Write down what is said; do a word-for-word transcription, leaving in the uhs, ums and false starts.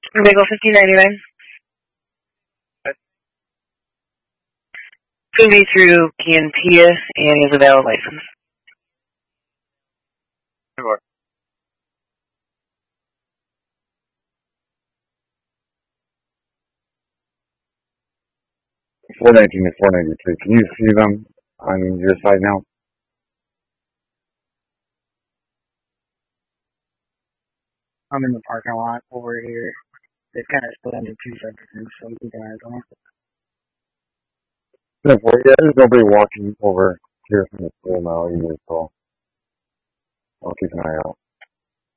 Bagel fifteen ninety-nine. It's going to be through P and he has a valid license. Sure. four nineteen to four ninety-three. Can you see them on your side now? I'm in the parking lot over here. It's kind of split into two sections, so keep an eye on it. Yeah, there's nobody walking over here from the school now either, so I'll keep an eye out.